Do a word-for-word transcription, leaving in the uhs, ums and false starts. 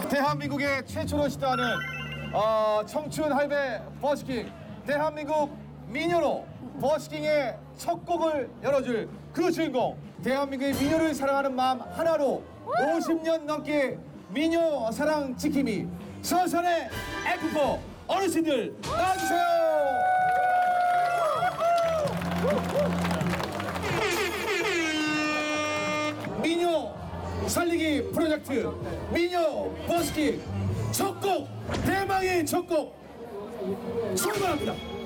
대한민국의 최초로 시도하는 어, 청춘 할배 버스킹, 대한민국 미녀로 버스킹의 첫 곡을 열어줄 그 주인공, 대한민국의 미녀를 사랑하는 마음 하나로 오십 년 넘게 미녀 사랑 지킴이 서선의 에프포 어르신들 나와주세요. 미녀 살리기 프로젝트 미녀 버스킹 첫 곡, 대망의 첫 곡 출발합니다.